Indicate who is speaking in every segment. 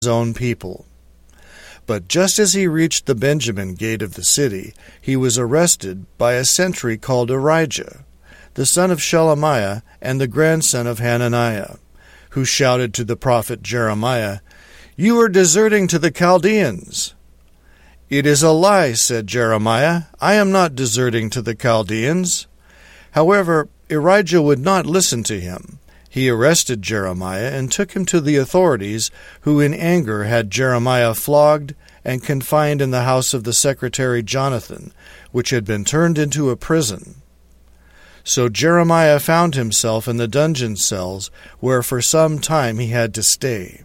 Speaker 1: own people. But just as he reached the Benjamin gate of the city, he was arrested by a sentry called Arijah, the son of Shelemiah and the grandson of Hananiah, who shouted to the prophet Jeremiah, "You are deserting to the Chaldeans." "It is a lie," said Jeremiah. "I am not deserting to the Chaldeans." However, Arijah would not listen to him. He arrested Jeremiah and took him to the authorities, who in anger had Jeremiah flogged and confined in the house of the secretary Jonathan, which had been turned into a prison. So Jeremiah found himself in the dungeon cells, where for some time he had to stay.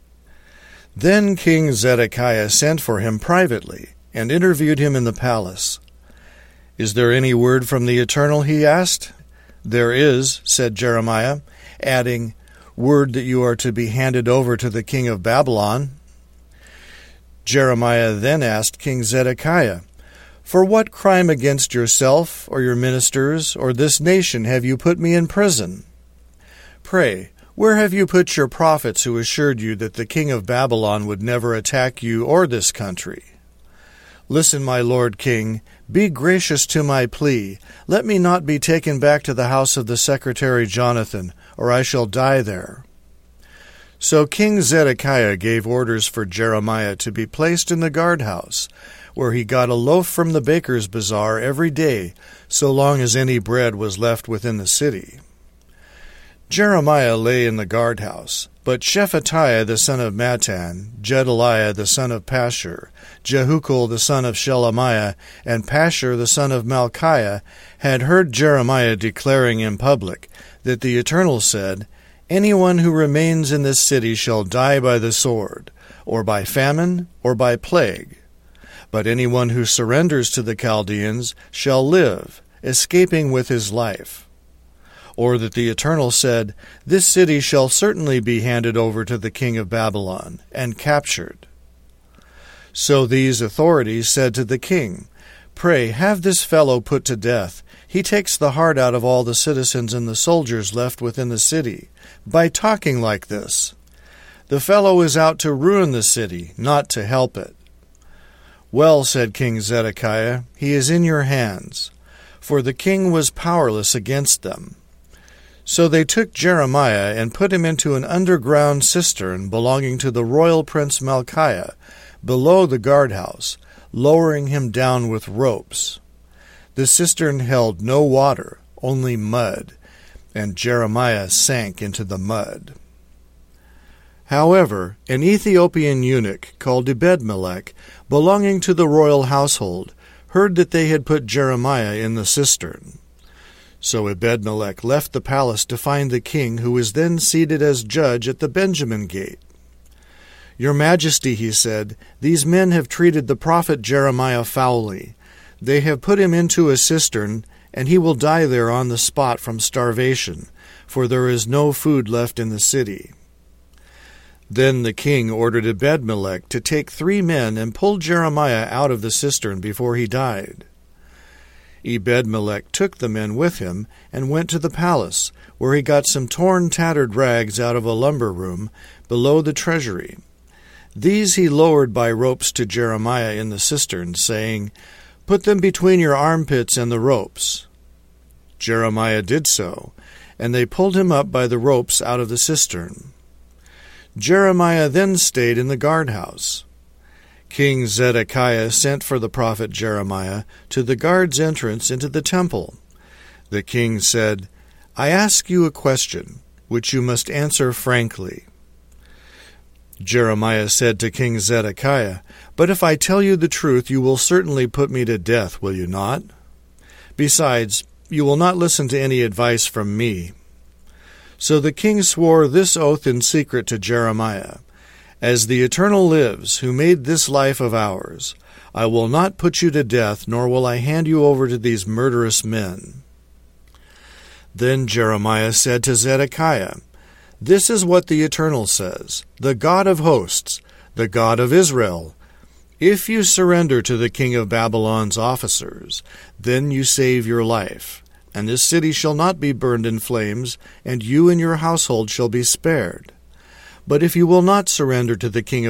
Speaker 1: Then King Zedekiah sent for him privately, and interviewed him in the palace. "Is there any word from the Eternal?" he asked. "There is," said Jeremiah, adding, "word that you are to be handed over to the king of Babylon." Jeremiah then asked King Zedekiah, "For what crime against yourself, or your ministers, or this nation have you put me in prison? Pray, where have you put your prophets who assured you that the king of Babylon would never attack you or this country? Listen, my lord king, be gracious to my plea. Let me not be taken back to the house of the secretary Jonathan, or I shall die there." So King Zedekiah gave orders for Jeremiah to be placed in the guardhouse, where he got a loaf from the baker's bazaar every day, so long as any bread was left within the city. Jeremiah lay in the guardhouse, but Shephatiah the son of Mattan, Gedaliah the son of Pashur, Jehukal the son of Shelemiah, and Pashur the son of Malchiah had heard Jeremiah declaring in public that the Eternal said, "Anyone who remains in this city shall die by the sword, or by famine, or by plague. But anyone who surrenders to the Chaldeans shall live, escaping with his life." Or that the Eternal said, "This city shall certainly be handed over to the king of Babylon, and captured." So these authorities said to the king, "Pray, have this fellow put to death. He takes the heart out of all the citizens and the soldiers left within the city, by talking like this. The fellow is out to ruin the city, not to help it." "Well," said King Zedekiah, "he is in your hands." For the king was powerless against them. So they took Jeremiah and put him into an underground cistern belonging to the royal prince Malchiah, below the guardhouse, lowering him down with ropes. The cistern held no water, only mud, and Jeremiah sank into the mud. However, an Ethiopian eunuch called Ebed-melech, belonging to the royal household, heard that they had put Jeremiah in the cistern. So Ebed-melech left the palace to find the king, who was then seated as judge at the Benjamin gate. "Your Majesty," he said, "these men have treated the prophet Jeremiah foully. They have put him into a cistern, and he will die there on the spot from starvation, for there is no food left in the city." Then the king ordered Ebed-melech to take 3 men and pull Jeremiah out of the cistern before he died. Ebed-melech took the men with him and went to the palace, where he got some torn, tattered rags out of a lumber room below the treasury. These he lowered by ropes to Jeremiah in the cistern, saying, "Put them between your armpits and the ropes." Jeremiah did so, and they pulled him up by the ropes out of the cistern. Jeremiah then stayed in the guardhouse. King Zedekiah sent for the prophet Jeremiah to the guard's entrance into the temple. The king said, "I ask you a question, which you must answer frankly." Jeremiah said to King Zedekiah, "But if I tell you the truth, you will certainly put me to death, will you not? Besides, you will not listen to any advice from me." So the king swore this oath in secret to Jeremiah, "As the Eternal lives, who made this life of ours, I will not put you to death, nor will I hand you over to these murderous men." Then Jeremiah said to Zedekiah, "This is what the Eternal says, the God of hosts, the God of Israel. If you surrender to the king of Babylon's officers, then you save your life, and this city shall not be burned in flames, and you and your household shall be spared. But if you will not surrender to the king